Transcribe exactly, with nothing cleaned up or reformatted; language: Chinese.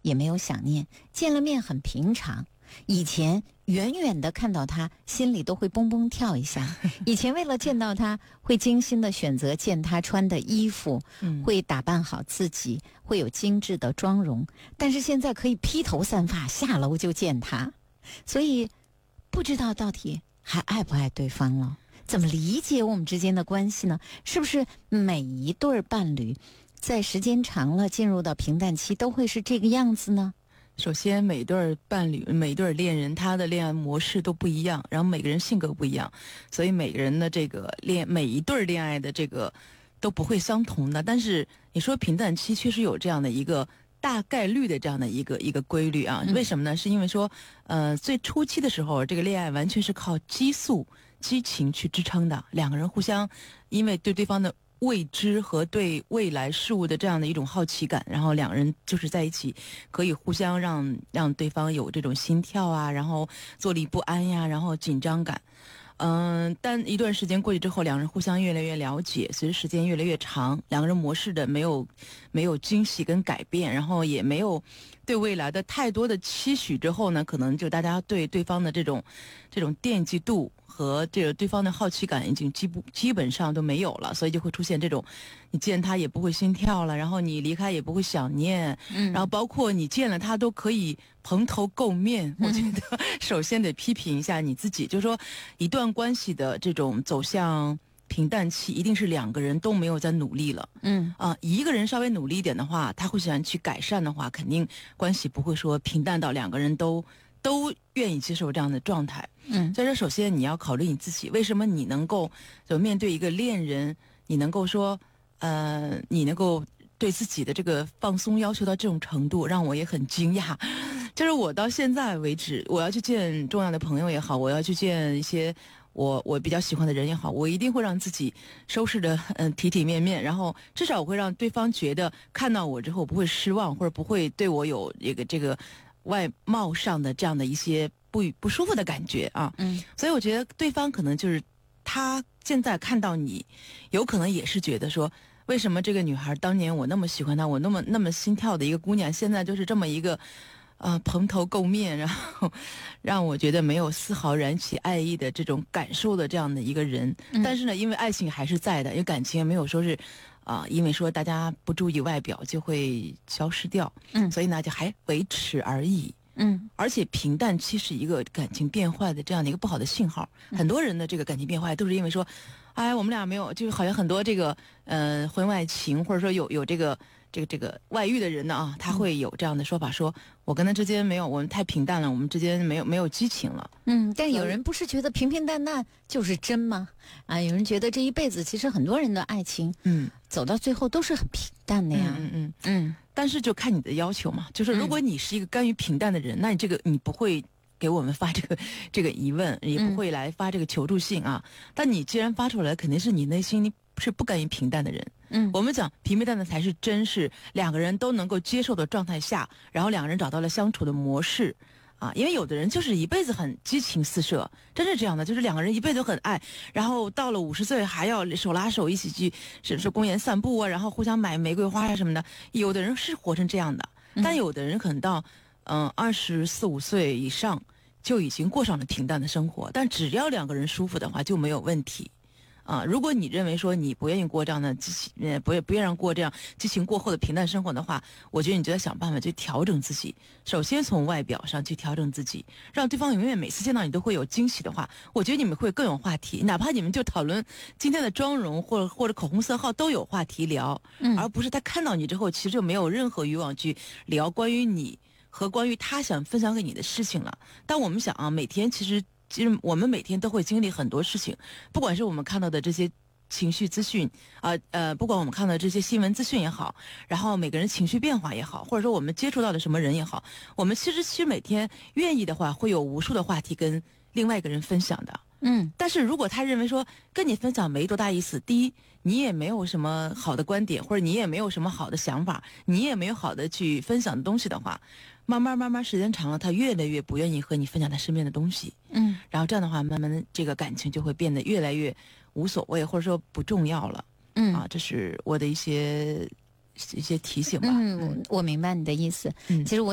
也没有想念，见了面很平常。以前远远的看到他，心里都会蹦蹦跳一下。以前为了见到他，会精心的选择见他穿的衣服， 嗯， 会打扮好自己，会有精致的妆容。但是现在可以披头散发下楼就见他，所以不知道到底还爱不爱对方了。怎么理解我们之间的关系呢？是不是每一对伴侣在时间长了进入到平淡期都会是这个样子呢？ 首先每对伴侣每对恋人他的恋爱模式都不一样，然后每个人性格不一样，所以每个人的这个恋每一对恋爱的这个都不会相同的。但是你说平淡期确实有这样的一个大概率的这样的一个一个规律啊，为什么呢？是因为说呃最初期的时候，这个恋爱完全是靠激素激情去支撑的，两个人互相因为对对方的未知和对未来事物的这样的一种好奇感，然后两人就是在一起，可以互相让让对方有这种心跳啊，然后坐立不安呀，然后紧张感。嗯，但一段时间过去之后，两人互相越来越了解，随着时间越来越长，两个人模式的没有没有惊喜跟改变，然后也没有对未来的太多的期许之后呢，可能就大家对对方的这种这种惦记度和这个对方的好奇感已经基不基本上都没有了，所以就会出现这种你见他也不会心跳了，然后你离开也不会想念，嗯，然后包括你见了他都可以蓬头垢面。我觉得首先得批评一下你自己，就是说一段关系的这种走向平淡期，一定是两个人都没有在努力了。嗯啊，一个人稍微努力一点的话，他会想去改善的话，肯定关系不会说平淡到两个人都都愿意接受这样的状态。嗯，所以说首先你要考虑你自己，为什么你能够就面对一个恋人，你能够说呃，你能够对自己的这个放松要求到这种程度，让我也很惊讶。就是我到现在为止，我要去见重要的朋友也好，我要去见一些我我比较喜欢的人也好，我一定会让自己收拾的嗯体体面面，然后至少我会让对方觉得看到我之后不会失望，或者不会对我有这个这个外貌上的这样的一些不不舒服的感觉啊。嗯，所以我觉得对方可能就是他现在看到你，有可能也是觉得说，为什么这个女孩当年我那么喜欢她，我那么那么心跳的一个姑娘，现在就是这么一个呃蓬头垢面，然后让我觉得没有丝毫燃起爱意的这种感受的这样的一个人。嗯、但是呢，因为爱情还是在的，因为感情也没有说是啊、呃，因为说大家不注意外表就会消失掉，嗯，所以呢就还维持而已。嗯，而且平淡期是一个感情变坏的这样的一个不好的信号。嗯、很多人的这个感情变坏都是因为说，哎，我们俩没有，就是好像很多这个呃婚外情，或者说有有这个这个这个外遇的人呢啊，他会有这样的说法，说我跟他之间没有，我们太平淡了，我们之间没有没有激情了。 嗯，但有人不是觉得平平淡淡就是真吗？啊，有人觉得这一辈子其实很多人的爱情，嗯，走到最后都是很平淡的呀。 嗯嗯嗯。但是就看你的要求嘛，就是如果你是一个甘于平淡的人，嗯、那你这个你不会给我们发这个这个疑问，也不会来发这个求助信啊。嗯、但你既然发出来，肯定是你内心是不甘于平淡的人。嗯，我们讲平平淡淡才是真，是两个人都能够接受的状态下，然后两个人找到了相处的模式。啊，因为有的人就是一辈子很激情四射，真是这样的，就是两个人一辈子都很爱，然后到了五十岁还要手拉手一起去，是是公园散步啊，然后互相买玫瑰花啊什么的。有的人是活成这样的，但有的人可能到嗯二十四五岁以上就已经过上了平淡的生活，但只要两个人舒服的话就没有问题。啊，如果你认为说你不愿意过这样的激情，呃，不不愿意过这样激情过后的平淡生活的话，我觉得你就要想办法去调整自己。首先从外表上去调整自己，让对方永远每次见到你都会有惊喜的话，我觉得你们会更有话题。哪怕你们就讨论今天的妆容或者或者口红色号都有话题聊，嗯，而不是他看到你之后其实就没有任何欲望去聊关于你和关于他想分享给你的事情了。但我们想啊，每天其实。其实我们每天都会经历很多事情，不管是我们看到的这些情绪资讯啊 呃, 呃，不管我们看到的这些新闻资讯也好，然后每个人情绪变化也好，或者说我们接触到的什么人也好，我们其实其实每天愿意的话，会有无数的话题跟另外一个人分享的。嗯，但是如果他认为说跟你分享没多大意思，第一，你也没有什么好的观点，或者你也没有什么好的想法，你也没有好的去分享的东西的话，慢慢慢慢时间长了，他越来越不愿意和你分享他身边的东西。嗯，然后这样的话，慢慢的这个感情就会变得越来越无所谓，或者说不重要了。嗯，啊，这是我的一些一些提醒吧。 嗯，我明白你的意思。嗯，其实我。